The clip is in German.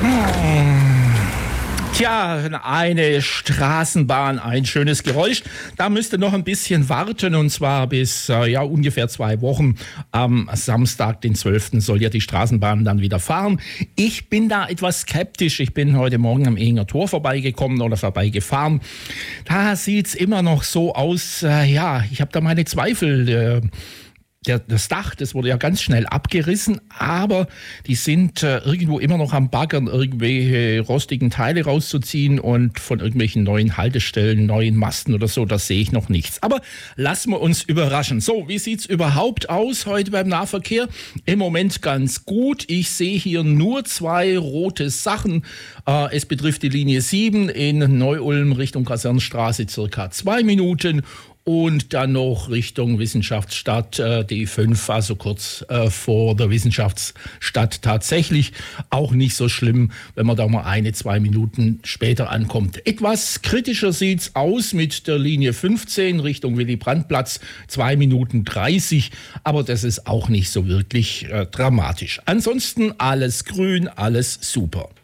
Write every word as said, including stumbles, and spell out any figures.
Tja, eine Straßenbahn, ein schönes Geräusch. Da müsste noch ein bisschen warten, und zwar bis äh, ja ungefähr zwei Wochen. Am Samstag, den zwölften soll ja die Straßenbahn dann wieder fahren. Ich bin da etwas skeptisch. Ich bin heute Morgen am Ehinger Tor vorbeigekommen oder vorbeigefahren. Da sieht's immer noch so aus, äh, ja, ich habe da meine Zweifel. Äh, Der, das Dach, das wurde ja ganz schnell abgerissen, aber die sind äh, irgendwo immer noch am Baggern, irgendwelche rostigen Teile rauszuziehen, und von irgendwelchen neuen Haltestellen, neuen Masten oder so, das sehe ich noch nichts. Aber lassen wir uns überraschen. So, wie sieht's überhaupt aus heute beim Nahverkehr? Im Moment ganz gut. Ich sehe hier nur zwei rote Sachen. Äh, es betrifft die Linie sieben in Neu-Ulm Richtung Kasernenstraße, circa zwei Minuten. Und dann noch Richtung Wissenschaftsstadt, äh, D fünf, also kurz äh, vor der Wissenschaftsstadt tatsächlich. Auch nicht so schlimm, wenn man da mal eine, zwei Minuten später ankommt. Etwas kritischer sieht's aus mit der Linie fünfzehn Richtung Willy-Brandt-Platz, zwei Minuten dreißig. Aber das ist auch nicht so wirklich äh, dramatisch. Ansonsten alles grün, alles super.